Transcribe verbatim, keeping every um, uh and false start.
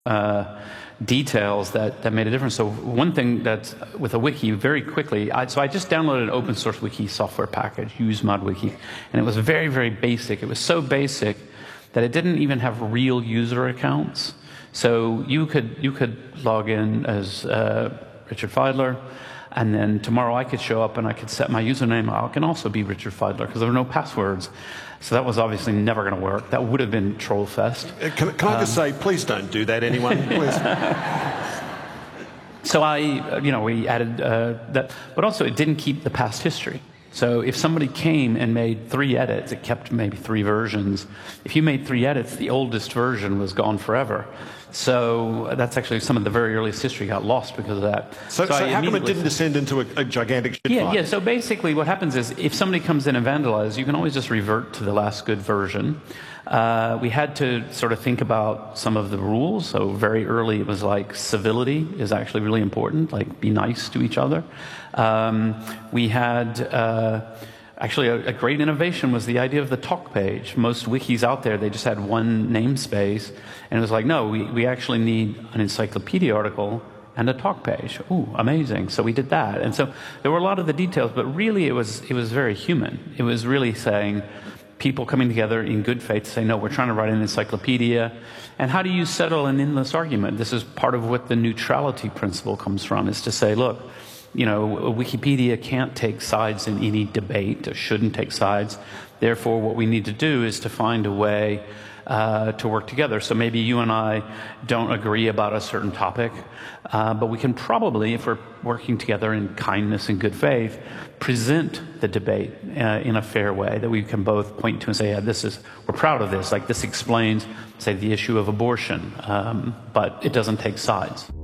uh, details that, that made a difference. So one thing that's with a wiki, very quickly, I, so I just downloaded an open source wiki software package, UseModWiki, and it was very, very basic. It was so basic that it didn't even have real user accounts. So you could, you could log in as uh, Richard Fidler, and then tomorrow I could show up and I could set my username. I can also be Richard Fidler because there were no passwords. So that was obviously never going to work. That would have been Trollfest. Uh, can, can I just um, say, please don't do that, anyone, please. So I, you know, we added uh, that, but also it didn't keep the past history. So if somebody came and made three edits, it kept maybe three versions. If you made three edits, the oldest version was gone forever. So that's actually some of the very earliest history got lost because of that. So, so, so how come it didn't descend into a, a gigantic shit yeah, file? Yeah, so basically what happens is if somebody comes in and vandalizes, you can always just revert to the last good version. Uh, we had to sort of think about some of the rules. So very early it was like civility is actually really important, like be nice to each other. Um, we had... Uh, Actually, a, a great innovation was the idea of the talk page. Most wikis out there, they just had one namespace, and it was like, no, we, we actually need an encyclopedia article and a talk page. Ooh, amazing. So we did that. And so there were a lot of the details, but really it was, it was very human. It was really saying, people coming together in good faith to say, no, we're trying to write an encyclopedia. And how do you settle an endless argument? This is part of what the neutrality principle comes from, is to say, look, you know, Wikipedia can't take sides in any debate, or shouldn't take sides. Therefore, what we need to do is to find a way uh, to work together. So maybe you and I don't agree about a certain topic, uh, but we can probably, if we're working together in kindness and good faith, present the debate uh, in a fair way that we can both point to and say, yeah, this is, we're proud of this. Like this explains, say, the issue of abortion, um, but it doesn't take sides.